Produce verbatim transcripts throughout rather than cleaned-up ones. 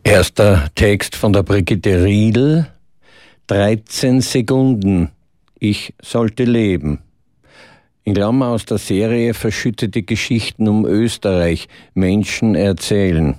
Erster Text von der Brigitte Riedl. dreizehn Sekunden. Ich sollte leben. In Klammer aus der Serie Verschüttete Geschichten um Österreich. Menschen erzählen.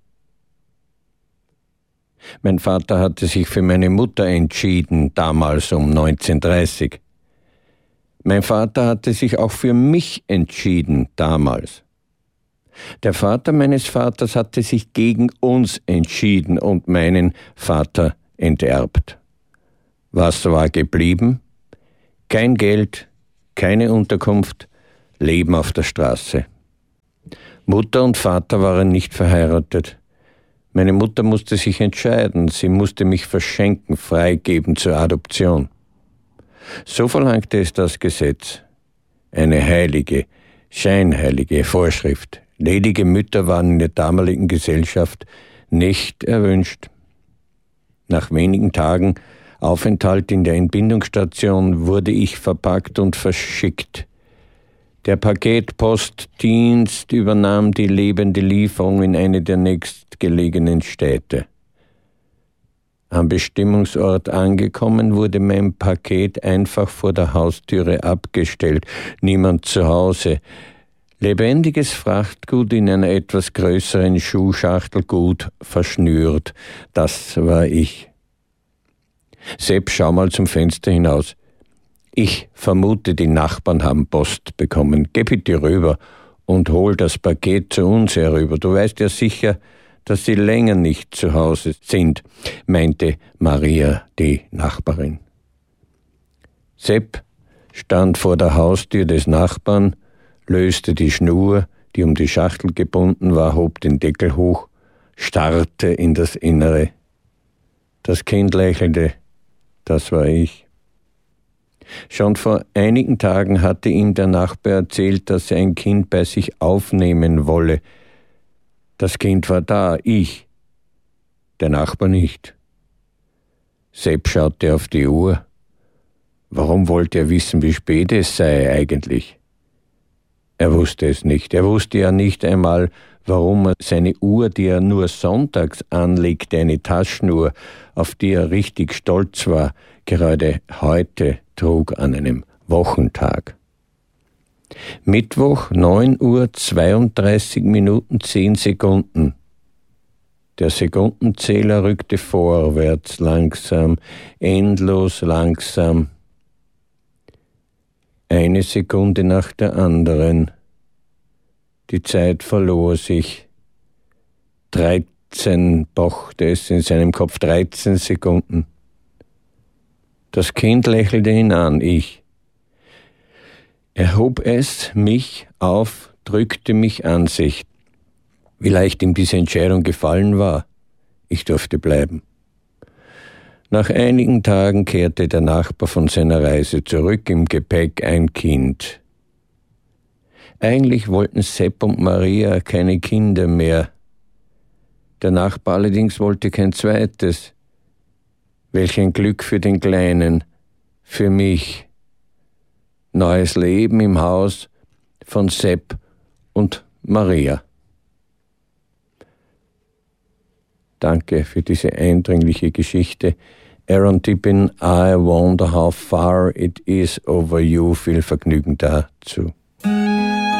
Mein Vater hatte sich für meine Mutter entschieden, damals um neunzehnhundertdreißig. Mein Vater hatte sich auch für mich entschieden, damals. Der Vater meines Vaters hatte sich gegen uns entschieden und meinen Vater enterbt. Was war geblieben? Kein Geld, keine Unterkunft, Leben auf der Straße. Mutter und Vater waren nicht verheiratet. Meine Mutter musste sich entscheiden, sie musste mich verschenken, freigeben zur Adoption. So verlangte es das Gesetz. Eine heilige, scheinheilige Vorschrift. Ledige Mütter waren in der damaligen Gesellschaft nicht erwünscht. Nach wenigen Tagen Aufenthalt in der Entbindungsstation wurde ich verpackt und verschickt. Der Paketpostdienst übernahm die lebende Lieferung in eine der nächstgelegenen Städte. Am Bestimmungsort angekommen wurde mein Paket einfach vor der Haustüre abgestellt. Niemand zu Hause. Lebendiges Frachtgut in einer etwas größeren Schuhschachtel, gut verschnürt. Das war ich. Sepp, schau mal zum Fenster hinaus. Ich vermute, die Nachbarn haben Post bekommen. Geh bitte rüber und hol das Paket zu uns herüber. Du weißt ja sicher, dass sie länger nicht zu Hause sind, meinte Maria, die Nachbarin. Sepp stand vor der Haustür des Nachbarn, löste die Schnur, die um die Schachtel gebunden war, hob den Deckel hoch, starrte in das Innere. Das Kind lächelte, das war ich. Schon vor einigen Tagen hatte ihm der Nachbar erzählt, dass er ein Kind bei sich aufnehmen wolle. Das Kind war da, ich, der Nachbar nicht. Sepp schaute auf die Uhr. Warum wollte er wissen, wie spät es sei eigentlich? Er wusste es nicht. Er wusste ja nicht einmal, warum er seine Uhr, die er nur sonntags anlegte, eine Taschenuhr, auf die er richtig stolz war, gerade heute trug an einem Wochentag. Mittwoch, neun Uhr, zweiunddreißig Minuten, zehn Sekunden. Der Sekundenzähler rückte vorwärts, langsam, endlos langsam. Eine Sekunde nach der anderen. Die Zeit verlor sich. Dreizehn pochte es in seinem Kopf, dreizehn Sekunden. Das Kind lächelte ihn an, ich. Er hob es, mich, auf, drückte mich an sich. Wie leicht ihm diese Entscheidung gefallen war. Ich durfte bleiben. Nach einigen Tagen kehrte der Nachbar von seiner Reise zurück, im Gepäck ein Kind. Eigentlich wollten Sepp und Maria keine Kinder mehr. Der Nachbar allerdings wollte kein zweites. Welch ein Glück für den Kleinen, für mich. Neues Leben im Haus von Sepp und Maria. Danke für diese eindringliche Geschichte. Aaron Tippin, I wonder how far it is over you. Viel Vergnügen dazu.